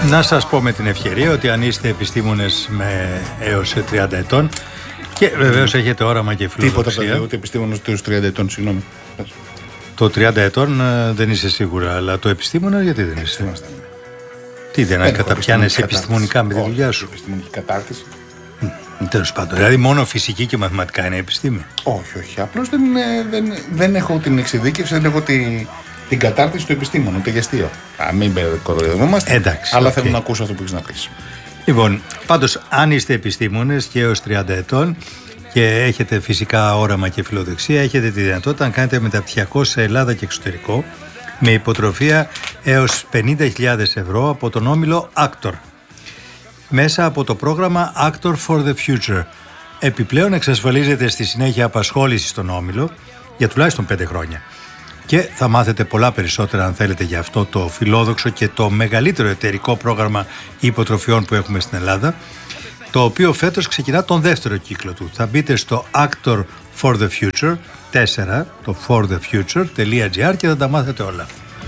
Να σας πω με την ευκαιρία ότι αν είστε επιστήμονες με έως 30 ετών και βεβαίως έχετε όραμα και φιλοδοξία. Τίποτα παιδί, ούτε επιστήμονες ούτε 30 ετών, συγγνώμη. Το 30 ετών δεν είσαι σίγουρα, αλλά το επιστήμονα γιατί δεν είσαι? Τι δεν καταπιάνεσαι επιστημονικά με τη δουλειά σου? Επιστημονική κατάρτιση. Τέλος πάντων, δηλαδή μόνο φυσική και μαθηματικά είναι επιστήμη? Όχι. Απλώς δεν έχω την εξειδίκευση, δεν έχω την κατάρτιση του επιστήμονα, ούτε για αστείο. Μην κοροϊδευόμαστε. Εντάξει. Αλλά θέλω να ακούσω αυτό που έχεις να πεις. Λοιπόν, πάντως, αν είστε επιστήμονες και έως 30 ετών και έχετε φυσικά όραμα και φιλοδοξία, έχετε τη δυνατότητα να κάνετε μεταπτυχιακό σε Ελλάδα και εξωτερικό με υποτροφία έως 50.000 ευρώ από τον όμιλο Actor, μέσα από το πρόγραμμα Actor for the Future. Επιπλέον εξασφαλίζεται στη συνέχεια απασχόληση στον όμιλο για τουλάχιστον 5 χρόνια. Και θα μάθετε πολλά περισσότερα αν θέλετε για αυτό το φιλόδοξο και το μεγαλύτερο εταιρικό πρόγραμμα υποτροφιών που έχουμε στην Ελλάδα, το οποίο φέτος ξεκινά τον δεύτερο κύκλο του. Θα μπείτε στο Actor for the Future 4, το forthefuture.gr και θα τα μάθετε όλα.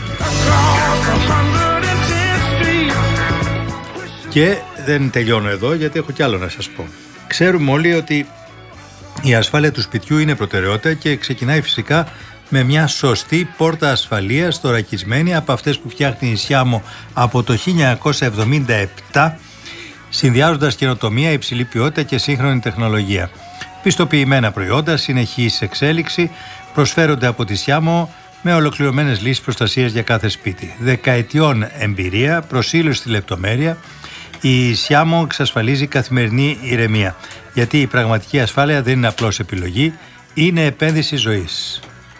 Και δεν τελειώνω εδώ γιατί έχω κι άλλο να σας πω. Ξέρουμε όλοι ότι η ασφάλεια του σπιτιού είναι προτεραιότητα και ξεκινάει φυσικά με μια σωστή πόρτα ασφαλείας θωρακισμένη από αυτές που φτιάχνει η Σιάμο από το 1977, συνδυάζοντας καινοτομία, υψηλή ποιότητα και σύγχρονη τεχνολογία. Πιστοποιημένα προϊόντα, συνεχής εξέλιξη, προσφέρονται από τη Σιάμο με ολοκληρωμένες λύσεις προστασίας για κάθε σπίτι. Δεκαετιών εμπειρία, προσήλωση στη λεπτομέρεια, η Σιάμο εξασφαλίζει καθημερινή ηρεμία. Γιατί η πραγματική ασφάλεια δεν είναι απλώς επιλογή, είναι επένδυση ζωής.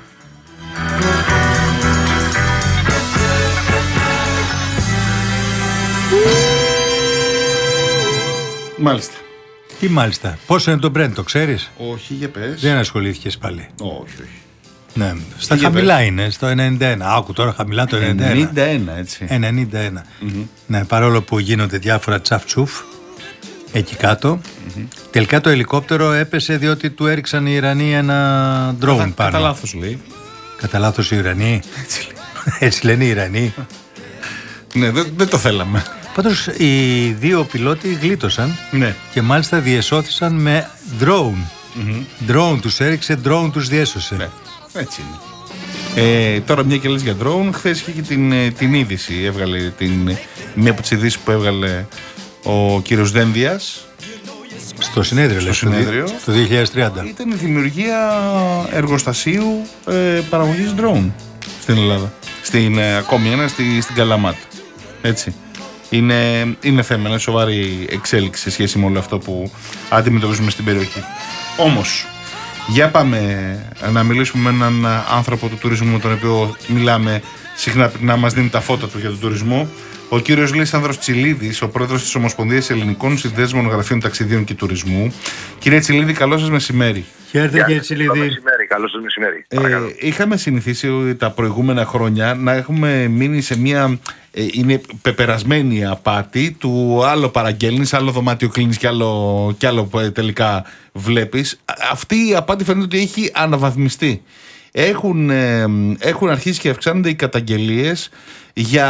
Μάλιστα. Τι μάλιστα? Πόσο είναι το Brent, το ξέρεις? Όχι, για πες. Δεν ασχολήθηκες πάλι? Όχι. Ναι, στα χαμηλά είναι, στο 91. Άκου τώρα χαμηλά το 91. 91, έτσι. 91. Ναι, παρόλο που γίνονται διάφορα τσαφτσούφ εκεί κάτω. Τελικά το ελικόπτερο έπεσε διότι του έριξαν οι Ιρανοί ένα drone πάνω. Κατά λάθος λέει. Κατά λάθος οι Ιρανοί. Έτσι λένε οι Ιρανοί. Ναι, δεν το θέλαμε. Πάντως οι δύο πιλότοι γλίτωσαν, ναι, και μάλιστα διεσώθησαν με drone. Drone τους έριξε, drone τους διέσωσε. Ναι, έτσι είναι. Τώρα μια και λες για drone, χθες είχε και την είδηση, έβγαλε μία από τις ειδήσεις που έβγαλε ο κύριος Δένδιας. Στο συνέδριο, το 2030. Ήταν η δημιουργία εργοστασίου παραγωγής drone στην Ελλάδα. Ακόμη ένα στην Καλαμάτα. Έτσι. Είναι θέμα, είναι σοβαρή εξέλιξη σε σχέση με όλο αυτό που αντιμετωπίζουμε στην περιοχή. Όμως, για πάμε να μιλήσουμε με έναν άνθρωπο του τουρισμού με τον οποίο μιλάμε συχνά να μας δίνει τα φώτα του για τον τουρισμό. Ο κύριος Λίσανδρος Τσιλίδης, ο πρόεδρος της Ομοσπονδίας Ελληνικών Συνδέσμων Γραφείων Ταξιδίων και Τουρισμού. Κύριε Τσιλίδη, καλό σας μεσημέρι. Χαίρετε κύριε Τσιλίδη. Καλό σας μεσημέρι. Είχαμε συνηθίσει τα προηγούμενα χρόνια να έχουμε μείνει σε μια είναι πεπερασμένη απάτη του άλλο παραγγέλνεις, άλλο δωμάτιο κλείνεις και άλλο τελικά βλέπεις. Αυτή η απάτη φαίνεται ότι έχει αναβαθμιστεί. Έχουν αρχίσει και αυξάνονται οι καταγγελίες για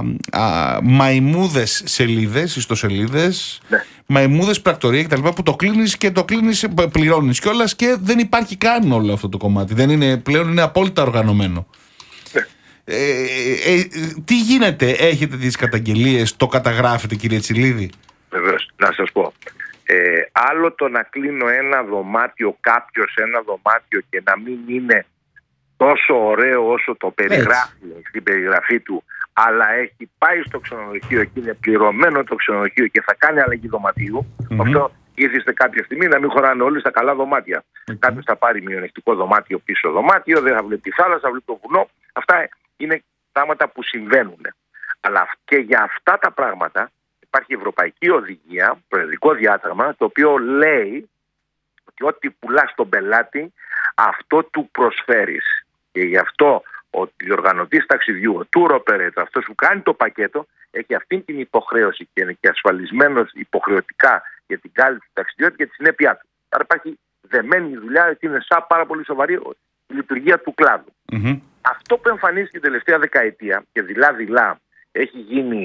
μαϊμούδες σελίδες, ιστοσελίδες, ναι, μαϊμούδες πρακτορία κτλ. Που το κλείνεις, πληρώνεις κιόλας και δεν υπάρχει καν όλο αυτό το κομμάτι. Δεν είναι, πλέον είναι απόλυτα οργανωμένο. Ναι. Τι γίνεται, έχετε τις καταγγελίες, το καταγράφετε κύριε Τσιλίδη? Βεβαίως, να σας πω. Άλλο το να κλείνω ένα δωμάτιο, κάποιος ένα δωμάτιο και να μην είναι τόσο ωραίο όσο το περιγράφει στην περιγραφή του, αλλά έχει πάει στο ξενοδοχείο και είναι πληρωμένο το ξενοδοχείο και θα κάνει αλλαγή δωματίου. Αυτό ήθιστε κάποια στιγμή να μην χωράνε όλοι στα καλά δωμάτια. Κάποιος θα πάρει μειονεκτικό δωμάτιο πίσω δωμάτιο, δεν θα βλέπει τη θάλασσα, θα βλέπει το βουνό. Αυτά είναι πράγματα που συμβαίνουν. Αλλά και για αυτά τα πράγματα υπάρχει ευρωπαϊκή οδηγία, προεδρικό διάταγμα, το οποίο λέει ότι ό,τι πουλάς στον πελάτη, αυτό του προσφέρεις. Και γι' αυτό ο διοργανωτής ταξιδιού, ο tour operator, αυτός που κάνει το πακέτο, έχει αυτή την υποχρέωση και είναι και ασφαλισμένος υποχρεωτικά για την κάλυψη του ταξιδιώτη και τη συνέπειά του. Άρα υπάρχει δεμένη δουλειά, γιατί είναι πάρα πολύ σοβαρή η λειτουργία του κλάδου. Αυτό που εμφανίστηκε την τελευταία δεκαετία και δειλά-δειλά έχει γίνει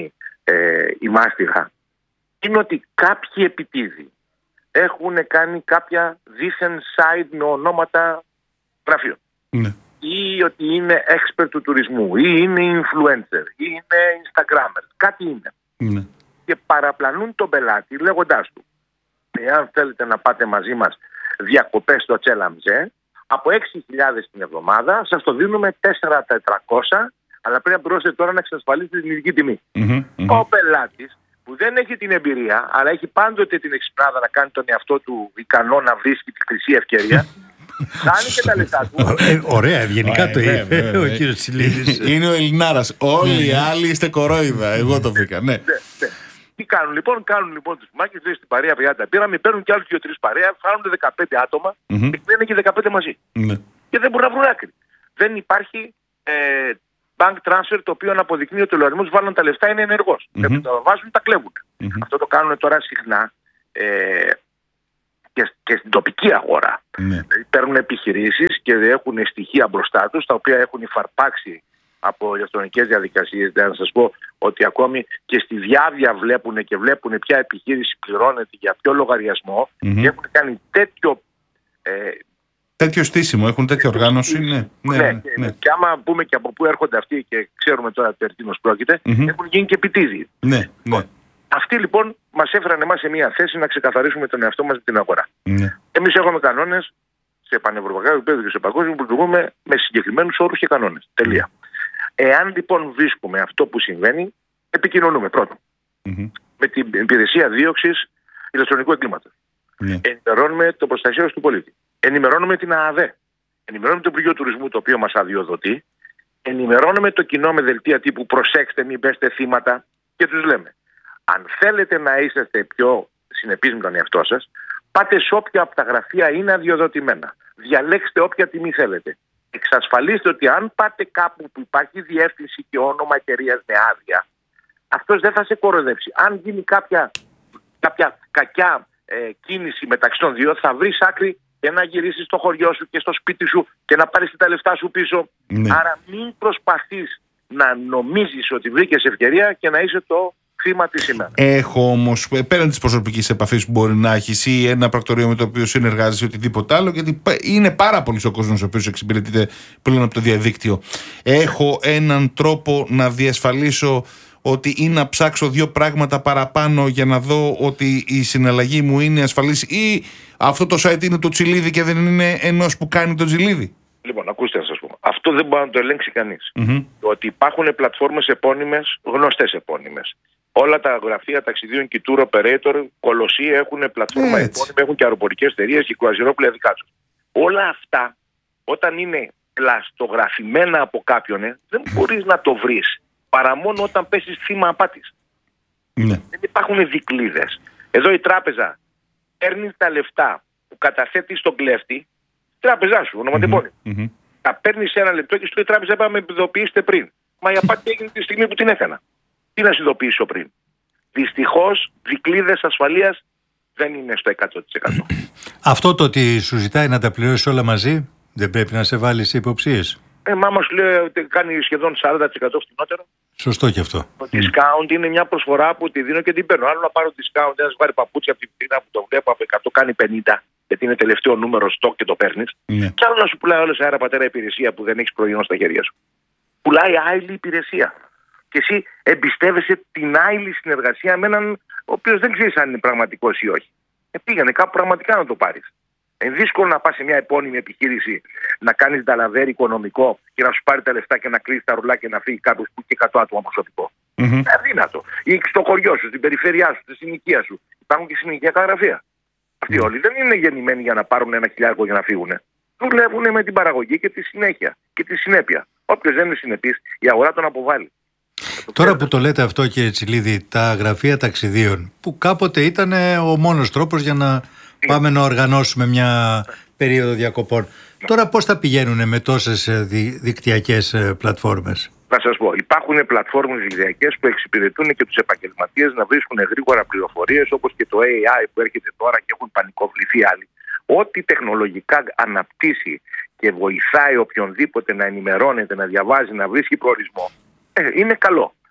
η μάστιγα, είναι ότι κάποιοι επιτίδιοι έχουν κάνει κάποια δίθεν site με ονόματα γραφείων. Ναι. Ή ότι είναι expert του τουρισμού, ή είναι influencer, ή είναι instagrammer. Κάτι είναι. Ναι. Και παραπλανούν τον πελάτη λέγοντάς του, εάν θέλετε να πάτε μαζί μας διακοπές στο Τσέλαμζέ, από 6.000 την εβδομάδα σας το δίνουμε 4.400, αλλά πρέπει να πληρώσετε τώρα να εξασφαλίσετε την ειδική τιμή. Ο πελάτης που δεν έχει την εμπειρία, αλλά έχει πάντοτε την εξυπνάδα να κάνει τον εαυτό του ικανό να βρίσκει τη χρυσή ευκαιρία, κάνει και τα λεφτά του. Ωραία, ευγενικά το είπε ο κύριος Τσιλίδης. Είναι ο Ελληνάρας. Όλοι οι άλλοι είστε κορόιδα. Εγώ το βρήκα. Ναι. Τι κάνουν λοιπόν, τους μάκες, στην παρέα παιδιά τα πήραμε, παίρνουν κι άλλους 2-3 παρέα, φτάνουν 15 άτομα και κλείνουν και 15 μαζί. Και δεν μπορούν να βρουν άκρη. Δεν υπάρχει bank transfer το οποίο να αποδεικνύει ότι ο λογαριασμός βάλουν τα λεφτά είναι ενεργός. Και τα βάζουν, τα κλέβουν. Αυτό το κάνουν τώρα συχνά και στην τοπική αγορά. Δηλαδή παίρνουν επιχειρήσεις και έχουν στοιχεία μπροστά τους τα οποία έχουν υφαρπάξει από ηλεκτρονικές διαδικασίες. Να σας πω ότι ακόμη και στη διάβια βλέπουν ποια επιχείρηση πληρώνεται για ποιο λογαριασμό και έχουν κάνει τέτοιο στήσιμο, έχουν τέτοια οργάνωση. Ναι. Και άμα πούμε και από πού έρχονται αυτοί και ξέρουμε τώρα περί τίνος πρόκειται, έχουν γίνει και επιτίδιοι. Ναι. Αυτοί λοιπόν μας έφεραν εμάς σε μια θέση να ξεκαθαρίσουμε τον εαυτό μας την αγορά. Εμείς έχουμε κανόνες σε πανευρωπαϊκό επίπεδο και σε παγκόσμιο που λειτουργούμε με συγκεκριμένους όρους και κανόνες. Τελεία. Εάν λοιπόν βρίσκουμε αυτό που συμβαίνει, επικοινωνούμε πρώτον με την υπηρεσία δίωξης ηλεκτρονικού εγκλήματος. Ενημερώνουμε το προστασία του πολίτη. Ενημερώνουμε την ΑΑΔΕ. Ενημερώνουμε το Υπουργείο Τουρισμού το οποίο μας αδειοδοτεί. Ενημερώνουμε το κοινό με δελτία τύπου προσέξτε, μην πέστε θύματα και τους λέμε. Αν θέλετε να είσαστε πιο συνεπείς με τον εαυτό σας, πάτε σε όποια από τα γραφεία είναι αδειοδοτημένα. Διαλέξτε όποια τιμή θέλετε. Εξασφαλίστε ότι αν πάτε κάπου που υπάρχει διεύθυνση και όνομα εταιρείας με άδεια, αυτός δεν θα σε κοροϊδέψει. Αν γίνει κάποια κακιά κίνηση μεταξύ των δύο, θα βρεις άκρη και να γυρίσεις στο χωριό σου και στο σπίτι σου και να πάρεις τα λεφτά σου πίσω. Άρα μην προσπαθείς να νομίζεις ότι βρήκες ευκαιρία και να είσαι το θύμα της ημέρας. Έχω όμως, πέραν της προσωπικής επαφής που μπορεί να έχεις ή ένα πρακτορείο με το οποίο συνεργάζεσαι ή οτιδήποτε άλλο, γιατί είναι πάρα πολλοί ο κόσμος ο οποίος εξυπηρετείται πλέον από το διαδίκτυο. Έχω έναν τρόπο να διασφαλίσω ότι ή να ψάξω 2 πράγματα παραπάνω για να δω ότι η συναλλαγή μου είναι ασφαλής, ή αυτό το site είναι το Τσιλίδι και δεν είναι ενός που κάνει το Τσιλίδι. Λοιπόν, ακούστε να σας πω. Αυτό δεν μπορεί να το ελέγξει κανείς. Το ότι υπάρχουν πλατφόρμες επώνυμες, γνωστές επώνυμες. Όλα τα γραφεία ταξιδίων και tour operator, κολοσσία έχουν πλατφόρμα επώνυμη, έχουν και αεροπορικές εταιρείες και κρουαζιερόπλαια δικά τους. Όλα αυτά, όταν είναι πλαστογραφημένα από κάποιον, δεν μπορείς να το βρεις. Παρά μόνο όταν πέσεις θύμα απάτης. Δεν υπάρχουν δικλείδες. Εδώ η τράπεζα παίρνει τα λεφτά που καταθέτει στον κλέφτη, τράπεζά σου, ονοματεπώνυμο. Τα παίρνει σε ένα λεπτό και σου λέει η τράπεζα πάμε να με ειδοποιήσετε πριν. Μα η απάτη έγινε τη στιγμή που την έκανα. Τι να ειδοποιήσω πριν. Δυστυχώς, δικλείδες ασφαλείας δεν είναι στο 100%. Αυτό το ότι σου ζητάει να τα πληρώσεις όλα μαζί, δεν πρέπει να σε βάλει σε υποψίες. Μάμα σου λέει ότι κάνει σχεδόν 40% φτηνότερο. Σωστό και αυτό. Το discount είναι μια προσφορά που τη δίνω και την παίρνω. Άλλο να πάρω discount, ένας βάλει παπούτσια από την πτήνα που το βλέπω από 100 κάνει 50, γιατί είναι τελευταίο νούμερο stock και το παίρνεις. Και άλλο να σου πουλάει όλες αέρα πατέρα υπηρεσία που δεν έχεις προϊόν στα χέρια σου. Πουλάει άλλη υπηρεσία. Και εσύ εμπιστεύεσαι την άλλη συνεργασία με έναν ο οποίος δεν ξέρεις αν είναι πραγματικός ή όχι. Πήγαινε κάπου πραγματικά να το πάρεις. Είναι δύσκολο να πας σε μια επώνυμη επιχείρηση να κάνεις ταλαβέρι οικονομικό και να σου πάρει τα λεφτά και να κλείσει τα ρουλά και να φύγει κάποιος που και 100 άτομα προσωπικό. Είναι αδύνατο. Ή στο χωριό σου, στην περιφέρειά σου, στη συνοικία σου. Υπάρχουν και συνοικιακά γραφεία. Αυτοί όλοι δεν είναι γεννημένοι για να πάρουν ένα χιλιάρικο για να φύγουν. Δουλεύουν με την παραγωγή και τη συνέχεια και τη συνέπεια. Όποιος δεν είναι συνεπής, η αγορά τον αποβάλλει. Τώρα που το λέτε αυτό, κύριε Τσιλίδη, τα γραφεία ταξιδίων, που κάποτε ήταν ο μόνος τρόπος για να πάμε να οργανώσουμε μια περίοδο διακοπών. Τώρα πώς θα πηγαίνουν με τόσες δικτυακές πλατφόρμες? Να σας πω, υπάρχουν πλατφόρμες δικτυακές που εξυπηρετούν και τους επαγγελματίες να βρίσκουν γρήγορα πληροφορίες, όπως και το AI που έρχεται τώρα και έχουν πανικοβληθεί άλλοι. Ό,τι τεχνολογικά αναπτύσσει και βοηθάει οποιονδήποτε να ενημερώνεται, να διαβάζει, να βρίσκει προορισμό, είναι καλό.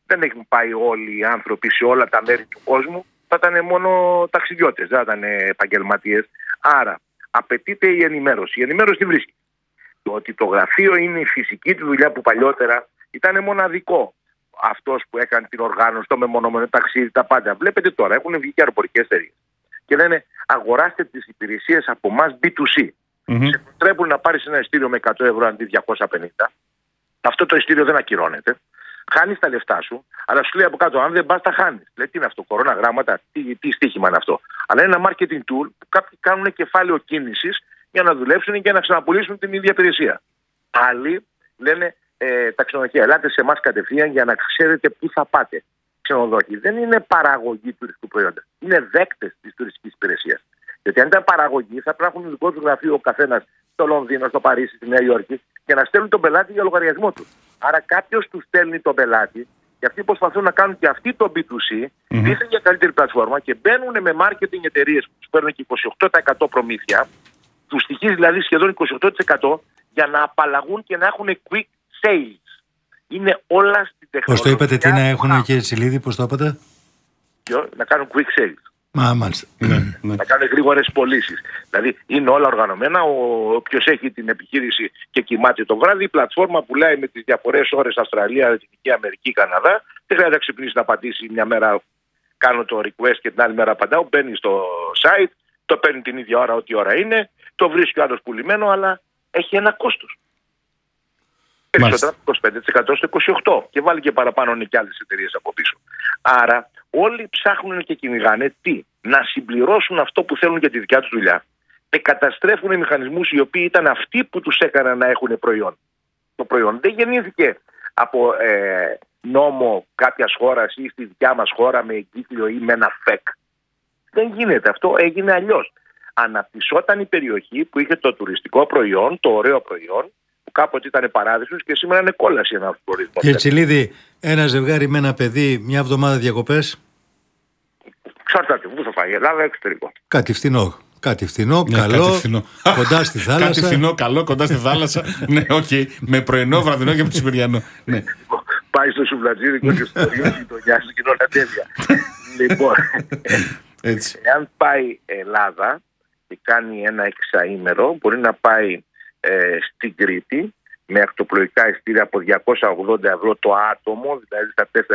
δεν έχουν πάει όλοι οι άνθρωποι σε όλα τα μέρη του κόσμου. Θα ήταν μόνο ταξιδιώτες, δεν θα ήταν επαγγελματίες. Άρα απαιτείται η ενημέρωση. Η ενημέρωση τι βρίσκει? Το ότι το γραφείο είναι η φυσική του δουλειά που παλιότερα ήταν μοναδικό. Αυτός που έκανε την οργάνωση, το μεμονωμένο ταξίδι, τα πάντα. Βλέπετε τώρα, έχουν βγει και αεροπορικές εταιρείες και λένε αγοράστε τις υπηρεσίες από εμάς B2C. Σε επιτρέπουν να πάρεις ένα ειστήριο με 100 ευρώ αντί 250. Αυτό το ειστήριο δεν ακυρώνεται. Χάνεις τα λεφτά σου, αλλά σου λέει από κάτω, αν δεν πας τα χάνεις. Λέει, τι είναι αυτό, κοροναγράμματα, τι στοίχημα είναι αυτό? Αλλά είναι ένα marketing tool που κάποιοι κάνουν κεφάλαιο κίνησης για να δουλέψουν και να ξαναπουλήσουν την ίδια υπηρεσία. Άλλοι λένε τα ξενοδοχεία, ελάτε σε εμάς κατευθείαν για να ξέρετε πού θα πάτε. Ξενοδόχοι δεν είναι παραγωγή τουριστικού προϊόντα. Είναι δέκτες της τουριστικής υπηρεσίας. Γιατί αν ήταν παραγωγή, θα πρέπει να έχουν δικό του γραφείο ο καθένας στο Λονδίνο, στο Παρίσι, στη Νέα Υόρκη και να στέλνουν τον πελάτη για λογαριασμό του. Άρα κάποιος του στέλνει τον πελάτη και αυτοί προσπαθούν να κάνουν και αυτοί το B2C, δείχνουν για καλύτερη πλατφόρμα και μπαίνουν με marketing εταιρείες που τους παίρνουν και 28% προμήθεια, τους στοιχίζει δηλαδή σχεδόν 28% για να απαλλαγούν και να έχουν quick sales. Είναι όλα στην τεχνολογία. Πώς το είπατε, τι να έχουν και Σιλίδη, πώς το είπατε? Να κάνουν quick sales. Μάλιστα. Να κάνουν γρήγορες πωλήσεις. Δηλαδή είναι όλα οργανωμένα. Όποιος έχει την επιχείρηση και κοιμάται το βράδυ, η πλατφόρμα πουλάει με τις διαφορές ώρες Αυστραλία, Λατινική Αμερική, Καναδά. Δεν χρειάζεται να ξυπνήσει να απαντήσει μια μέρα. Κάνω το request και την άλλη μέρα απαντάω. Μπαίνει στο site, το παίρνει την ίδια ώρα, ό,τι ώρα είναι, το βρίσκει ο άλλος πουλημένο, αλλά έχει ένα κόστος. Περισσότερα από 25% στο 28% και βάλει και παραπάνω είναι και άλλες εταιρείες από πίσω. Άρα όλοι ψάχνουν και κυνηγάνε τι? Να συμπληρώσουν αυτό που θέλουν για τη δικιά τους δουλειά και καταστρέφουν μηχανισμούς οι οποίοι ήταν αυτοί που τους έκαναν να έχουν προϊόν. Το προϊόν δεν γεννήθηκε από νόμο κάποιας χώρας ή στη δικιά μας χώρα με εγκύκλιο ή με ένα φεκ. Δεν γίνεται αυτό, έγινε αλλιώς. Αναπτυσσόταν η περιοχή που είχε το τουριστικό προϊόν, το ωραίο προϊόν, που κάποτε ήταν παράδεισος και σήμερα είναι κόλαση ένα προορισμό. Κύριε Τσιλίδη, ένα ζευγάρι με ένα παιδί, μια εβδομάδα διακοπές. Ξαρτάται, πού θα πάει, Ελλάδα, εξωτερικό. Κάτι φθηνό. Κάτι φθηνό, καλό, κοντά στη θάλασσα. Κάτι φθηνό, καλό, κοντά στη θάλασσα. Ναι, οκ. Με πρωινό, βραδινό και μεσημεριανό. Ναι. Πάει στο σουβλατζίδικο και στο χωριό της γειτονιάς του κοινό τέλεια. Λοιπόν, εάν πάει Ελλάδα και κάνει ένα εξαήμερο, μπορεί να πάει στην Κρήτη με ακτοπλοϊκά ειστήρια από 280 ευρώ το άτομο, δηλαδή στα 4, 3, 3, 4,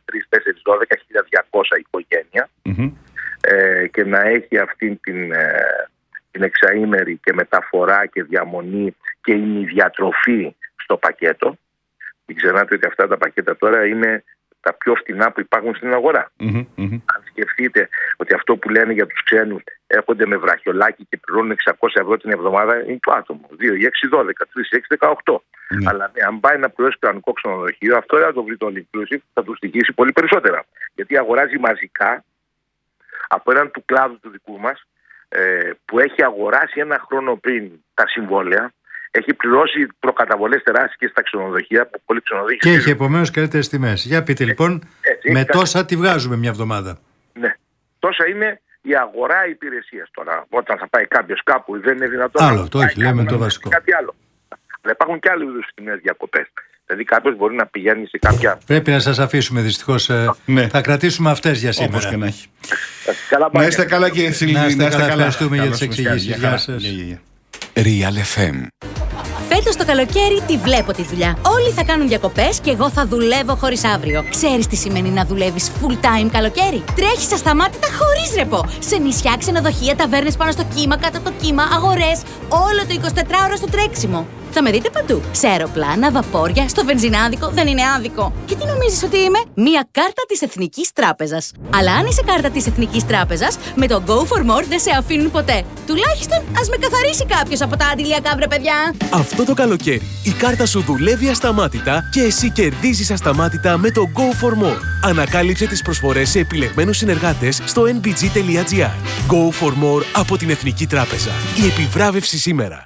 12, 1.200 οικογένεια, και να έχει αυτή την εξαήμερη και μεταφορά και διαμονή και ημιδιατροφή στο πακέτο. Μην ξεχνάτε ότι αυτά τα πακέτα τώρα είναι τα πιο φτηνά που υπάρχουν στην αγορά. Αν σκεφτείτε ότι αυτό που λένε για τους ξένους έρχονται με βραχιολάκι και πληρώνουν 600 ευρώ την εβδομάδα, είναι το άτομο. 2 ή 6, 12, 3 ή 6, 18. Αλλά αν πάει να πληρώσει κανονικό ξενοδοχείο, αυτό δεν θα το βρει το all inclusive, θα του στοιχήσει πολύ περισσότερα. Γιατί αγοράζει μαζικά από έναν του κλάδου του δικού μας, που έχει αγοράσει ένα χρόνο πριν τα συμβόλαια. Έχει πληρώσει προκαταβολές τεράστιες στα ξενοδοχεία. Πολλοί ξενοδοχεία. Και έχει επομένως καλύτερες τιμές. Για πείτε λοιπόν, με τόσα τη βγάζουμε μια εβδομάδα. Ναι. Τόσα είναι η αγορά υπηρεσίας τώρα. Όταν θα πάει κάποιος κάπου, δεν είναι δυνατόν. Άλλο, το όχι, λέμε το βασικό. Κάτι άλλο. Αλλά υπάρχουν και άλλοι είδους φθηνές διακοπές. Δηλαδή κάποιος μπορεί να πηγαίνει σε κάποια. Πρέπει να σας αφήσουμε δυστυχώς. Ναι. Θα κρατήσουμε αυτές για σήμερα. Όπως και να έχει. Να είστε καλά και εσείς. Να είστε καλά. Ευχαριστούμε για τις εξηγήσεις. Γεια σας. Real FM. Φέτος το καλοκαίρι τη βλέπω τη δουλειά. Όλοι θα κάνουν διακοπές και εγώ θα δουλεύω χωρίς αύριο. Ξέρεις τι σημαίνει να δουλεύεις full time καλοκαίρι? Τρέχεις ασταμάτητα χωρίς ρεπό. Σε νησιά, ξενοδοχεία, ταβέρνες πάνω στο κύμα, κάτω από το κύμα, αγορές. Όλο το 24ωρο στο τρέξιμο. Θα με δείτε παντού. Σε αεροπλάνα, βαπόρια, στο βενζινάδικο, δεν είναι άδικο. Και τι νομίζεις ότι είμαι? Μία κάρτα της Εθνικής Τράπεζας. Αλλά αν είσαι κάρτα της Εθνικής Τράπεζας, με το Go for More δεν σε αφήνουν ποτέ. Τουλάχιστον ας με καθαρίσει κάποιος από τα αντιλιακά, βρε παιδιά. Αυτό το καλοκαίρι η κάρτα σου δουλεύει ασταμάτητα και εσύ κερδίζεις ασταμάτητα με το Go for More. Ανακάλυψε τις προσφορές σε επιλεγμένους συνεργάτες στο nbg.gr. Go for More από την Εθνική Τράπεζα. Η επιβράβευση σήμερα.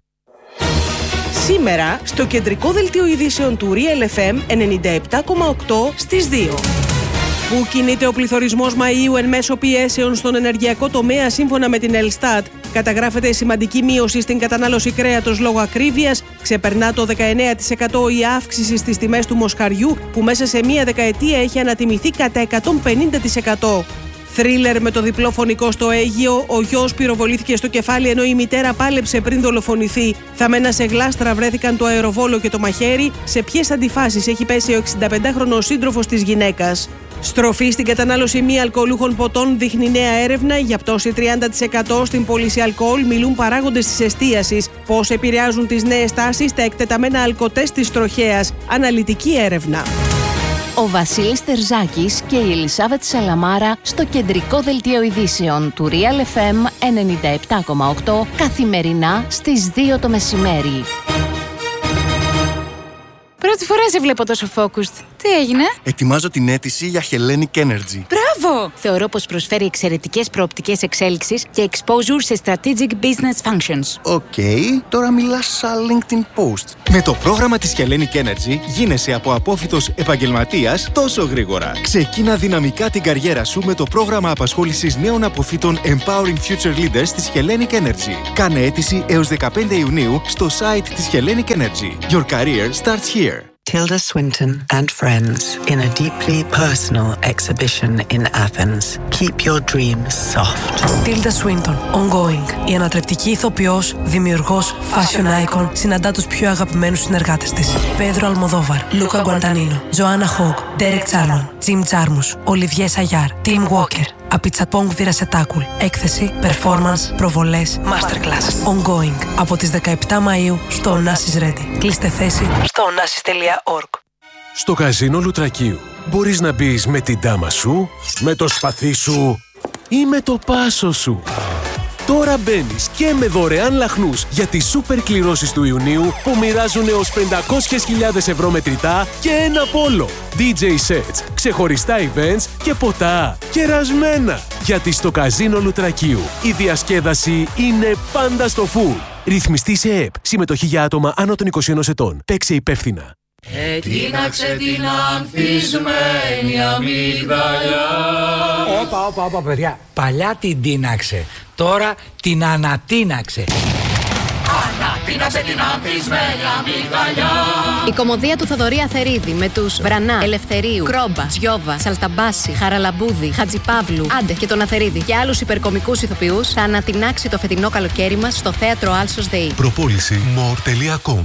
Σήμερα, στο κεντρικό δελτίο ειδήσεων του Real FM 97,8 στις 2. Πού κινείται ο πληθωρισμός Μαΐου εν μέσω πιέσεων στον ενεργειακό τομέα? Σύμφωνα με την Ελστάτ, καταγράφεται σημαντική μείωση στην κατανάλωση κρέατος λόγω ακρίβειας. Ξεπερνά το 19% η αύξηση στις τιμές του μοσχαριού, που μέσα σε μία δεκαετία έχει ανατιμηθεί κατά 150%. Θρίλερ με το διπλό φωνικό στο Αίγυο. Ο γιος πυροβολήθηκε στο κεφάλι ενώ η μητέρα πάλεψε πριν δολοφονηθεί. Θαμμένα σε γλάστρα βρέθηκαν το αεροβόλο και το μαχαίρι. Σε ποιες αντιφάσεις έχει πέσει ο 65χρονος σύντροφος της γυναίκας? Στροφή στην κατανάλωση μη αλκοολούχων ποτών δείχνει νέα έρευνα. Για πτώση 30% στην πώληση αλκοόλ μιλούν παράγοντες της εστίασης. Πώς επηρεάζουν τις νέες τάσεις τα εκτεταμένα αλκοτέστ της τροχέας? Αναλυτική έρευνα. Ο Βασίλης Τερζάκης και η Ελισάβετ Σαλαμάρα στο κεντρικό δελτίο ειδήσεων του Real FM 97,8 καθημερινά στις 2 το μεσημέρι. Πρώτη φορά σε βλέπω τόσο focused. Τι έγινε? Ετοιμάζω την αίτηση για Hellenic Energy. Μπράβο! Θεωρώ πως προσφέρει εξαιρετικές προοπτικές εξέλιξης και exposure σε strategic business functions. Οκ, τώρα μιλάς σαν LinkedIn post. Με το πρόγραμμα της Hellenic Energy γίνεσαι από απόφοιτος επαγγελματίας τόσο γρήγορα. Ξεκίνα δυναμικά την καριέρα σου με το πρόγραμμα απασχόλησης νέων αποφύτων Empowering Future Leaders της Hellenic Energy. Κάνε αίτηση έως 15 Ιουνίου στο site της Hellenic Energy. Your career starts here. Tilda Swinton and friends in a deeply personal exhibition in Athens. Keep your dreams soft. Tilda Swinton, ongoing. Η ανατρεπτική ηθοποιός, δημιουργός, fashion icon, συναντά τους πιο αγαπημένους συνεργάτες της. Πέδρο Αλμοδόβαρ, Λούκα Γκουαντανίνο, Τζοάννα Χόγκ, Ντέρεκ Τσάρμον, Τζιμ Τζάρμους, Ολιβιέ Σαγιάρ, Τιμ Walker. Απιτσαπόγκ Βιρασετάκουλ. Έκθεση, performance, προβολές, masterclass. Ongoing. Από τις 17 Μαΐου στο Onassis Ready. Κλείστε θέση στο onassis.org. Στο καζίνο Λουτρακίου μπορείς να μπεις με την ντάμα σου, με το σπαθί σου ή με το πάσο σου. Τώρα μπαίνεις και με δωρεάν λαχνούς για τις σούπερ κληρώσεις του Ιουνίου που μοιράζουν έως 500.000 ευρώ μετρητά και ένα πόλο. DJ sets, ξεχωριστά events και ποτά. Κερασμένα! Γιατί στο καζίνο Λουτρακίου η διασκέδαση είναι πάντα στο full. Ρυθμιστή σε ΕΠ. Συμμετοχή για άτομα άνω των 21 ετών. Παίξε υπεύθυνα. Τίναξε την ανθισμένη αμυγδαλιά. Όπα παιδιά, παλιά την τίναξε, τώρα την ανατίναξε. Ανατίναξε την ανθισμένη αμυγδαλιά. Η κωμωδία του Θοδωρή Αθερίδη με τους Βρανά, Ελευθερίου, Κρόμπα, Τζιόβα, Σαλταμπάση, Χαραλαμπούδη, Χατζιπαύλου, Άντε και τον Αθερίδη και άλλους υπερκομικούς ηθοποιούς θα ανατινάξει το φετινό καλοκαίρι μας στο θέατρο Άλσος ΔΕΗ. Προπόληση more.com.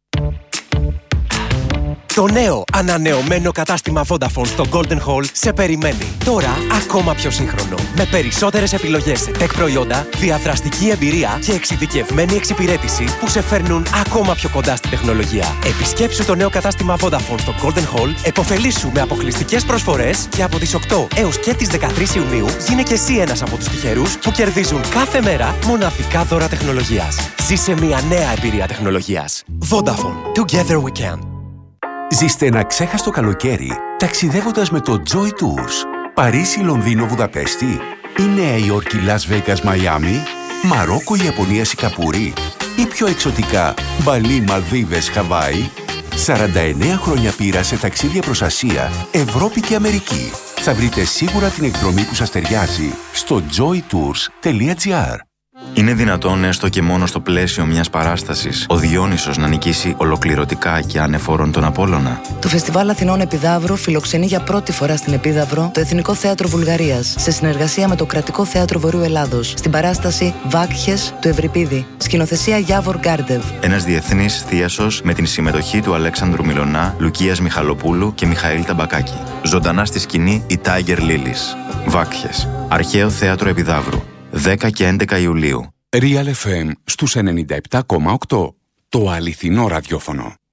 Το νέο ανανεωμένο κατάστημα Vodafone στο Golden Hall σε περιμένει. Τώρα ακόμα πιο σύγχρονο. Με περισσότερες επιλογές σε tech προϊόντα, διαδραστική εμπειρία και εξειδικευμένη εξυπηρέτηση που σε φέρνουν ακόμα πιο κοντά στην τεχνολογία. Επισκέψου το νέο κατάστημα Vodafone στο Golden Hall, επωφελήσου με αποκλειστικές προσφορές και από τις 8 έως και τις 13 Ιουνίου γίνε και εσύ ένας από τους τυχερούς που κερδίζουν κάθε μέρα μοναδικά δώρα τεχνολογίας. Ζήσε μια νέα εμπειρία τεχνολογίας. Vodafone. Together we can. Ζήστε ένα ξέχαστο καλοκαίρι ταξιδεύοντας με το Joy Tours. Παρίσι, Λονδίνο, Βουδαπέστη ή Νέα Υόρκη, Las Vegas, Μαϊάμι, Μαρόκο, Ιαπωνία, Σιγκαπούρη ή πιο εξωτικά Μπαλί, Μαλδίβες, Χαβάη. 49 χρόνια πείρα σε ταξίδια προς Ασία, Ευρώπη και Αμερική. Θα βρείτε σίγουρα την εκδρομή που σας ταιριάζει στο joytours.gr. Είναι δυνατόν έστω και μόνο στο πλαίσιο μιας παράστασης ο Διόνυσος να νικήσει ολοκληρωτικά και ανεφόρον τον Απόλλωνα? Το Φεστιβάλ Αθηνών Επιδαύρου φιλοξενεί για πρώτη φορά στην Επίδαυρο το Εθνικό Θέατρο Βουλγαρίας σε συνεργασία με το Κρατικό Θέατρο Βορείου Ελλάδος στην παράσταση Βάκχες του Ευρυπίδη. Σκηνοθεσία Γιάβορ Γκάρντεβ. Ένας διεθνής θίασος με την συμμετοχή του Αλέξανδρου Μιλωνά, Λουκίας Μιχαλοπούλου και Μιχαήλ Ταμπακάκη. Ζωντανά στη σκηνή η Tiger Lilies. Βάκχες. Αρχαίο Θέατρο Επιδαύρου. 10 και 11 Ιουλίου. Real FM στους 97,8. Το αληθινό ραδιόφωνο.